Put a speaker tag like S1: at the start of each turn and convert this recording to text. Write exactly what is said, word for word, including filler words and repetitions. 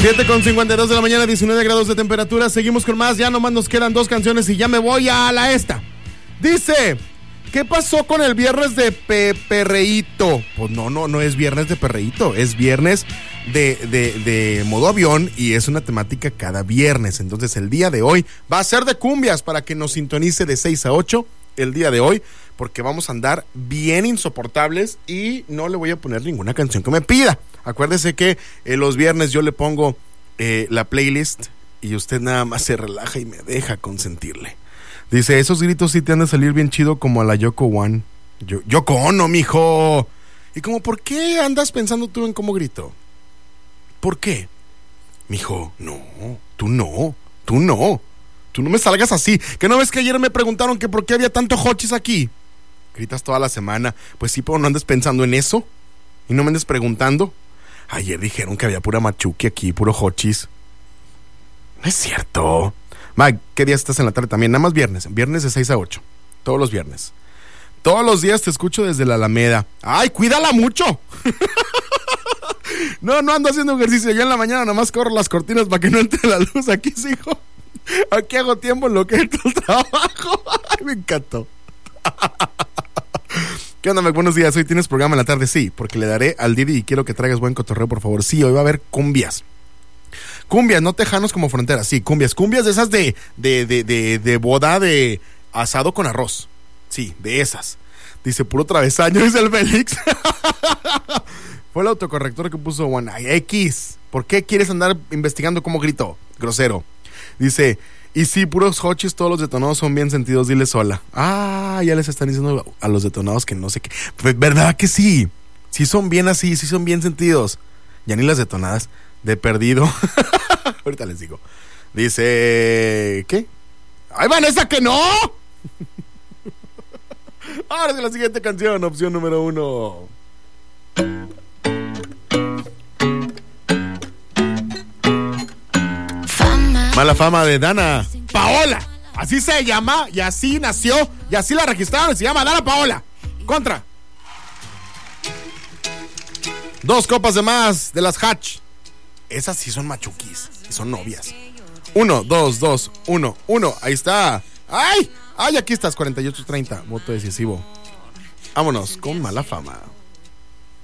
S1: siete con cincuenta y dos de la mañana, diecinueve grados de temperatura. Seguimos con más, ya nomás nos quedan dos canciones y ya me voy a la esta. Dice, ¿qué pasó con el viernes de pe perreíto? Pues no, no, no es viernes de perreíto, es viernes de, de, de modo avión y es una temática cada viernes. Entonces el día de hoy va a ser de cumbias para que nos sintonice de seis a ocho el día de hoy, porque vamos a andar bien insoportables y no le voy a poner ninguna canción que me pida. Acuérdese que eh, los viernes yo le pongo eh, la playlist y usted nada más se relaja y me deja consentirle. Dice, esos gritos sí te han de salir bien chido como a la Yoko One. Yo, Yoko Ono, mijo. Y como, ¿por qué andas pensando tú en cómo grito? ¿Por qué? Mijo, no, tú no, tú no. Tú no me salgas así. ¿Que no ves que ayer me preguntaron que por qué había tanto hochis aquí? Gritas toda la semana. Pues sí, pero no andes pensando en eso. Y no me andes preguntando. Ayer dijeron que había pura machuqui aquí, puro hochis. No es cierto. Mike, ¿qué día estás en la tarde también? Nada más viernes. Viernes de seis a ocho. Todos los viernes. Todos los días te escucho desde la Alameda. ¡Ay, cuídala mucho! No, no ando haciendo ejercicio. Yo en la mañana nada más corro las cortinas para que no entre la luz. Aquí sigo. Aquí hago tiempo en lo que entra el trabajo. Ay, me encantó. ¿Qué onda, Mac? Buenos días. Hoy tienes programa en la tarde. Sí, porque le daré al Didi y quiero que traigas buen cotorreo, por favor. Sí, hoy va a haber cumbias. Cumbias, no tejanos como frontera. Sí, cumbias. Cumbias de esas de, de, de, de, de boda de asado con arroz. Sí, de esas. Dice, puro travesaño, dice el Félix. Fue el autocorrector que puso One. Ay, X. ¿Por qué quieres andar investigando cómo gritó? Grosero. Dice, y sí, puros hochis, todos los detonados son bien sentidos, dile sola. Ah, ya les están diciendo a los detonados que no sé qué. Pues, ¿verdad que sí? Sí son bien así, sí son bien sentidos. Ya ni las detonadas, de perdido. Ahorita les digo. Dice, ¿qué? ¡Ay, Vanessa, que no! Ahora es la siguiente canción, opción número uno. Mala fama de Dana Paola, así se llama y así nació y así la registraron y se llama Dana Paola. Contra. Dos copas de más de las Hatch. Esas sí son machuquis y son novias. Uno, dos, dos, uno, uno. Ahí está. ¡Ay! ¡Ay! Aquí estás, cuarenta y ocho treinta. Voto decisivo. Vámonos con Mala Fama.